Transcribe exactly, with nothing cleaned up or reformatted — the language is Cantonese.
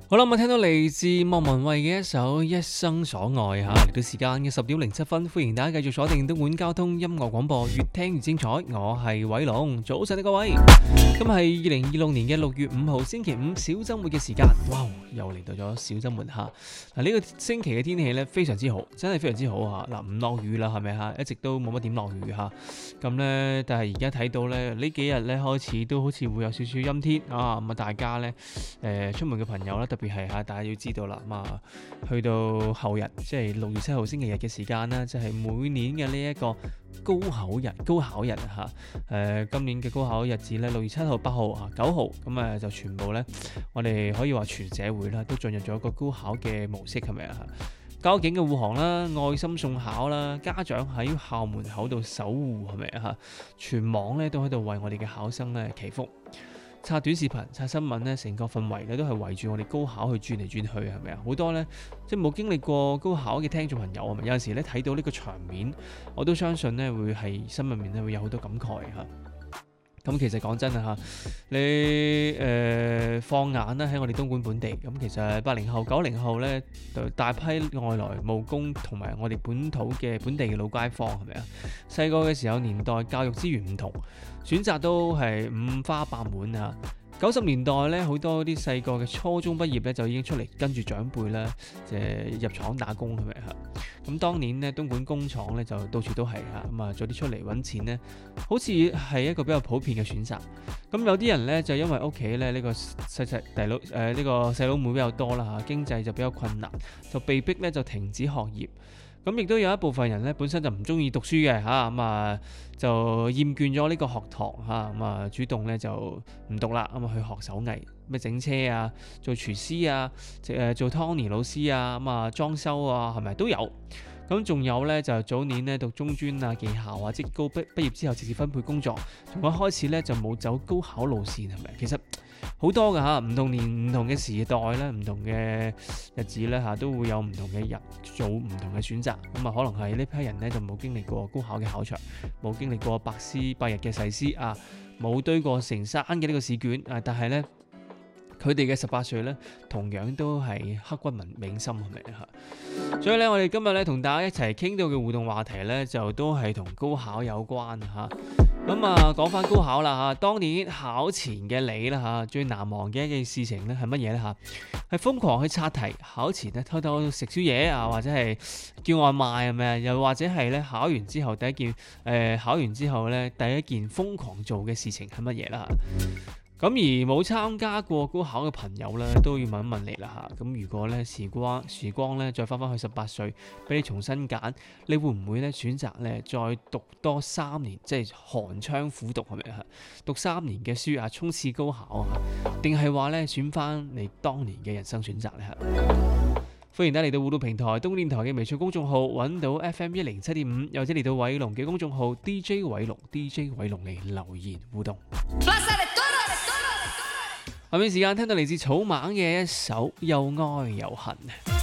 好啦，我聽到嚟自莫文蔚嘅一首《一生所愛》嚇，嚟到時間嘅十點零七分，歡迎大家繼續鎖定東莞交通音樂廣播，越聽越精彩。我係偉龍，早晨啊各位，今日係二零二六年嘅六月五號星期五小週末嘅時間，哇，又嚟到咗小週末嚇。嗱呢個星期嘅天氣咧非常之好，真係非常之好嚇。嗱唔落雨啦，係咪嚇？一直都冇乜點落雨嚇。咁咧，但係而家睇到咧呢幾日咧開始都好似會有少少陰天啊，咁啊大家咧誒、呃、出門嘅朋友咧。特別係嚇，大家要知道啦，咁啊，去到後日，即係六月七號星期日嘅時間啦，就係、是、每年嘅呢一個高考日，高考日嚇，誒、呃，今年嘅高考日子咧，六月七號、八號啊、九號，咁啊就全部咧，我哋可以話全社會啦，都進入咗一個高考嘅模式，係咪啊？交警嘅護航啦，愛心送考啦，家長喺校門口度守護，係咪啊？全網咧都喺度為我哋嘅考生咧祈福。刷短視頻、刷新聞咧，成個氛圍咧都係圍住我哋高考去轉嚟轉去，係咪啊？好多咧，即係冇經歷過高考嘅聽眾朋友，係咪有陣時咧睇到呢個場面，我都相信咧會係心入面咧會有好多感慨嚇。咁其實講真啊嚇，你誒、呃、放眼咧喺我哋東莞本地，咁其實八零後、九零後咧，大批外來務工同埋我哋本土嘅本地嘅老街坊，係咪啊？細個嘅時候年代教育資源唔同，選擇都係五花八門啊！九十年代咧，好多啲細個嘅初中畢業咧，就已經出嚟跟住長輩咧，誒入廠打工，係咪嚇？咁當年咧，東莞工廠咧就到處都係嚇，咁啊早啲出嚟揾錢咧，好似係一個比較普遍嘅選擇。咁有啲人咧就因為屋企咧呢個細細弟佬誒呢個細佬妹比較多啦嚇，經濟就比較困難，就被逼咧就停止學業。咁亦都有一部分人咧，本身就唔中意讀書嘅嚇，咁啊就厭倦咗呢個學堂嚇，咁啊主動咧就唔讀啦，咁啊去學手藝，咩整車啊、做廚師啊、誒做 Tony 老師啊，咁啊裝修啊，係咪都有？咁仲有咧就早年咧讀中專啊、技校啊，職高畢畢業之後直接分配工作，從一開始咧就冇走高考路線，係咪？其實好多㗎嚇，唔同年唔同嘅時代咧，唔同嘅日子咧嚇，都會有唔同嘅人做唔同嘅選擇。咁啊，可能係呢批人咧就冇經歷過高考嘅考場，冇經歷過百思百日嘅誓師啊，冇堆過成山嘅呢個試卷啊，但係咧。佢哋嘅十八歲咧，同樣都係刻骨銘銘心，係咪嚇？所以咧，我哋今日咧同大家一齊傾到嘅互動話題咧，就都係同高考有關嚇。咁啊，講翻高考啦嚇，當年考前嘅你啦嚇，最難忘嘅一件事情咧係乜嘢咧嚇？係瘋狂去刷題，考前咧偷偷食宵夜啊，或者係叫外賣係咪啊？又或者係咧考完之後第一件誒、呃、考完之後咧第一件瘋狂做嘅事情係乜嘢啦嚇？咁而冇參加過高考嘅朋友咧，都要問一問你啦嚇。咁如果咧時光時光咧再翻翻去十八歲，俾你重新揀，你會唔會咧選擇咧再讀多三年，即係寒窗苦讀係咪啊？讀三年嘅書啊，衝刺高考啊，定係話咧選翻你當年嘅人生選擇咧？歡迎大家嚟到互動平台東電台嘅微信公眾號，揾到 F M 一零七點五，又或者嚟到偉龍嘅公眾號 D J 偉龍 D J 偉龍嚟留言互動。下面時間聽到嚟自草蜢嘅一首又愛又恨。